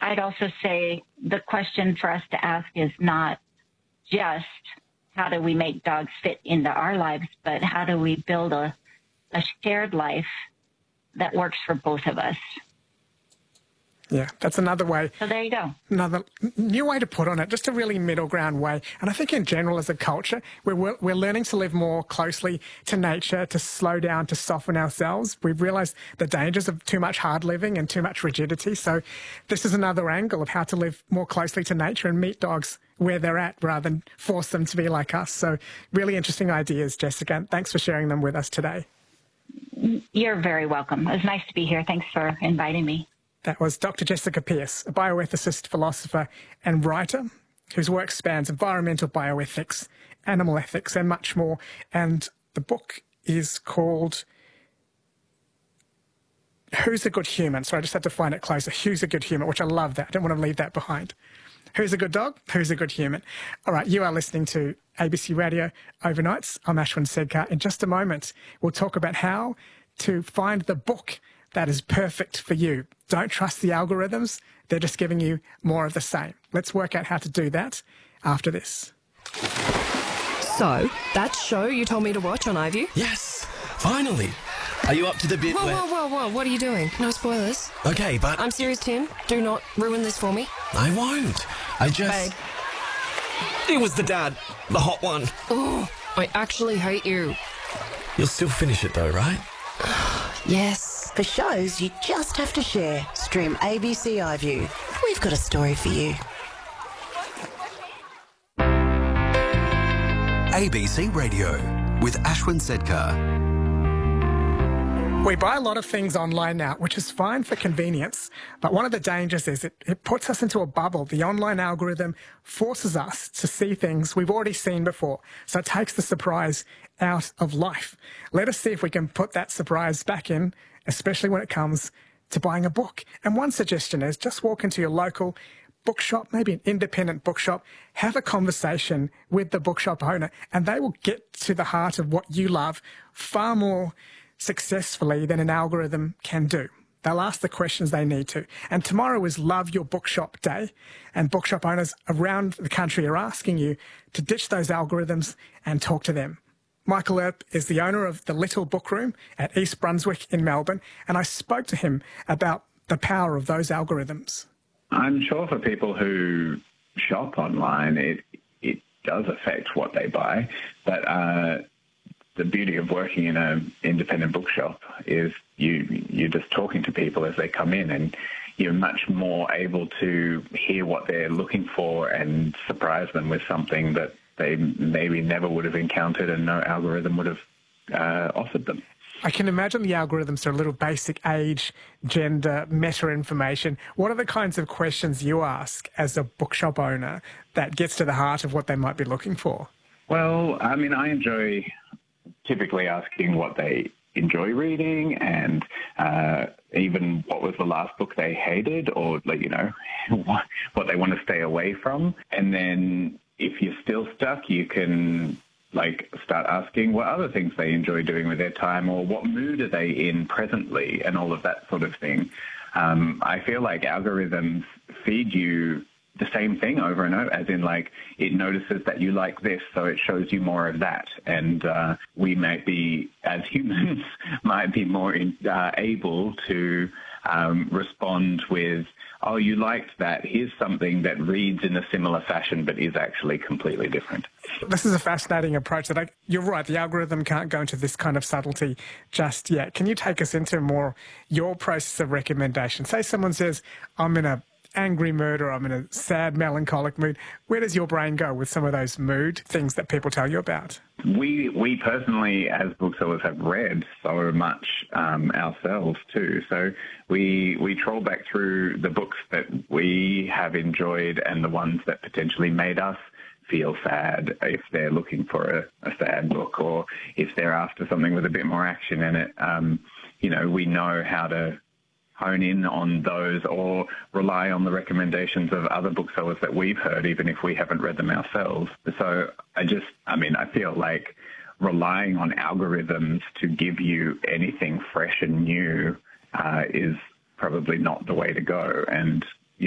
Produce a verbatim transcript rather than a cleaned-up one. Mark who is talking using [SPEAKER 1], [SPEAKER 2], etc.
[SPEAKER 1] I'd also say the question for us to ask is not just how do we make dogs fit into our lives, but how do we build a, a shared life that works for both of us.
[SPEAKER 2] Yeah, that's another way.
[SPEAKER 1] So there you go.
[SPEAKER 2] Another new way to put on it, just a really middle ground way. And I think in general as a culture, we're, we're learning to live more closely to nature, to slow down, to soften ourselves. We've realised the dangers of too much hard living and too much rigidity. So this is another angle of how to live more closely to nature and meet dogs where they're at rather than force them to be like us. So really interesting ideas, Jessica. And thanks for sharing them with us today.
[SPEAKER 1] You're very welcome. It was nice to be here. Thanks for inviting me.
[SPEAKER 2] That was Doctor Jessica Pearce, a bioethicist, philosopher and writer whose work spans environmental bioethics, animal ethics and much more. And the book is called Who's a Good Human? So I just had to find it closer. Who's a Good Human, which I love that. I don't want to leave that behind. Who's a Good Dog? Who's a Good Human? All right, you are listening to A B C Radio Overnights. I'm Ashwin Sedkar. In just a moment, we'll talk about how to find the book that is perfect for you. Don't trust the algorithms. They're just giving you more of the same. Let's work out how to do that after this.
[SPEAKER 3] So, that show you told me to watch on iView?
[SPEAKER 4] Yes, finally. Are you up to the bit
[SPEAKER 3] whoa,
[SPEAKER 4] where...
[SPEAKER 3] Whoa, whoa, whoa, what are you doing? No spoilers.
[SPEAKER 4] Okay, but...
[SPEAKER 3] I'm serious, Tim. Do not ruin this for me.
[SPEAKER 4] I won't. I just...
[SPEAKER 3] Babe.
[SPEAKER 4] It was the dad. The hot one.
[SPEAKER 3] Oh, I actually hate you.
[SPEAKER 4] You'll still finish it though, right?
[SPEAKER 3] Yes.
[SPEAKER 5] For shows you just have to share, stream A B C iView. We've got a story for you.
[SPEAKER 6] A B C Radio with Ashwin Sedkar.
[SPEAKER 2] We buy a lot of things online now, which is fine for convenience, but one of the dangers is it, it puts us into a bubble. The online algorithm forces us to see things we've already seen before, so it takes the surprise out of life. Let us see if we can put that surprise back in, especially when it comes to buying a book. And one suggestion is just walk into your local bookshop, maybe an independent bookshop, have a conversation with the bookshop owner, and they will get to the heart of what you love far more successfully than an algorithm can do. They'll ask the questions they need to. And tomorrow is Love Your Bookshop Day, and bookshop owners around the country are asking you to ditch those algorithms and talk to them. Michael Earp is the owner of the Little Book Room at East Brunswick in Melbourne, and I spoke to him about the power of those algorithms.
[SPEAKER 7] I'm sure for people who shop online, it it does affect what they buy, but uh, the beauty of working in an independent bookshop is you, you're just talking to people as they come in, and you're much more able to hear what they're looking for and surprise them with something that they maybe never would have encountered and no algorithm would have uh, offered them.
[SPEAKER 2] I can imagine the algorithms are a little basic age, gender, meta information. What are the kinds of questions you ask as a bookshop owner that gets to the heart of what they might be looking for?
[SPEAKER 7] Well, I mean, I enjoy typically asking what they enjoy reading and uh, even what was the last book they hated, or, like, you know, what, what they want to stay away from. And then if you're still stuck, you can like start asking what other things they enjoy doing with their time, or what mood are they in presently, and all of that sort of thing. Um, I feel like algorithms feed you the same thing over and over, as in, like, it notices that you like this, so it shows you more of that. And uh, we might be, as humans, might be more in, uh, able to um, respond with, oh, you liked that, here's something that reads in a similar fashion but is actually completely different.
[SPEAKER 2] This is a fascinating approach that I, you're right, the algorithm can't go into this kind of subtlety just yet. Can you take us into more your process of recommendation? Say someone says, I'm in a angry mood, or I'm in a sad, melancholic mood. Where does your brain go with some of those mood things that people tell you about?
[SPEAKER 7] We we personally, as booksellers, have read so much um, ourselves too. So we we troll back through the books that we have enjoyed and the ones that potentially made us feel sad, if they're looking for a, a sad book, or if they're after something with a bit more action in it. Um, you know, we know how to hone in on those, or rely on the recommendations of other booksellers that we've heard, even if we haven't read them ourselves. So I just, I mean, I feel like relying on algorithms to give you anything fresh and new uh, is probably not the way to go. And